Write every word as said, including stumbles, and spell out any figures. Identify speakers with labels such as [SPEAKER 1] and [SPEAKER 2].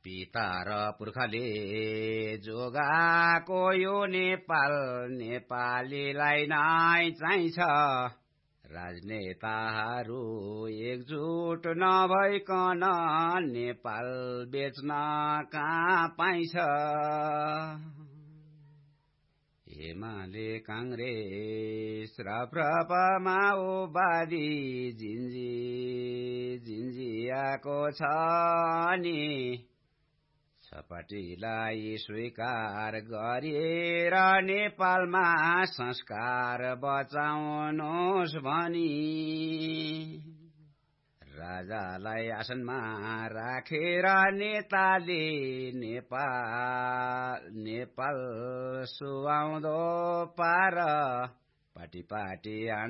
[SPEAKER 1] पिता र पुर्खाले जोगाको यो नेपाल नेपालीलाई नै चाहिन्छ राजनेताहरू एकजुट नभइकन नेपाल बेच्न कहाँ पाइन्छ एमाले कांग्रेस राप्रपा माओवादी जिन्जी जिन्जियाको छ नि सपाटीलाई स्वीकार गरेर नेपालमा संस्कार बचाउनुहोस् भनी राजालाई आसनमा राखेर नेताले नेपाल नेपाल सुहाउँदो पार पाटी पाटी